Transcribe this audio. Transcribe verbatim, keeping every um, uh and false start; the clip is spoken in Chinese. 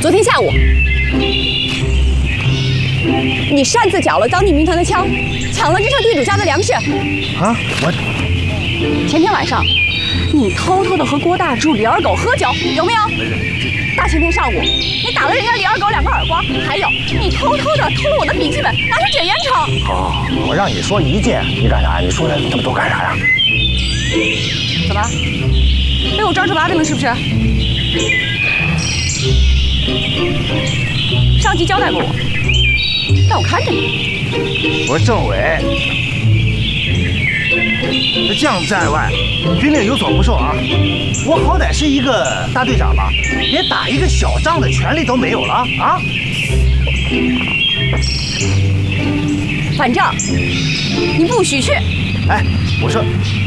昨天下午，你擅自缴了当地民团的枪，抢了这上地主家的粮食。 啊，我前天晚上，你偷偷的和郭大柱、李二狗喝酒，有没有？大前天上午，你打了人家李二狗两个耳光，还有你偷偷的偷了我的笔记本，拿去卷烟抽。 好，我让你说一件，你干啥？你说的这么多干啥呀？ 怎么？被我抓住把柄了是不是？上级交代过我，让我看着你。 我说政委，这将在外，军令有所不受啊！我好歹是一个大队长吧，连打一个小仗的权利都没有了啊！ 反正你不许去。 哎，我说